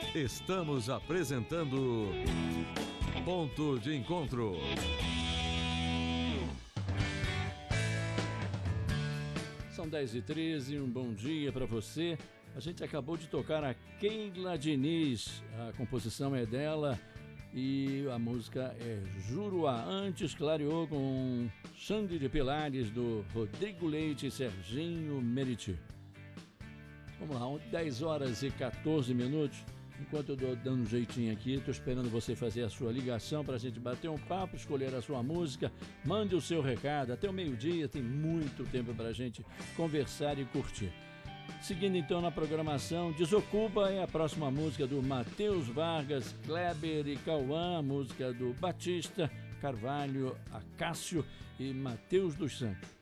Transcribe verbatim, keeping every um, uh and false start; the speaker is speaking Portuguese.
Estamos apresentando Ponto de Encontro. São dez e treze, um bom dia para você. A gente acabou de tocar a Keila Diniz, a composição é dela e a música é Juruá. Antes clareou com Xande de Pilares, do Rodrigo Leite e Serginho Meriti. Vamos lá, dez horas e quatorze minutos. Enquanto eu estou dando um jeitinho aqui, estou esperando você fazer a sua ligação para a gente bater um papo, escolher a sua música, mande o seu recado. Até o meio-dia tem muito tempo para a gente conversar e curtir. Seguindo então na programação, Desocupa é a próxima música do Matheus Vargas, Kleber e Cauã, música do Batista, Carvalho, Acácio e Matheus dos Santos.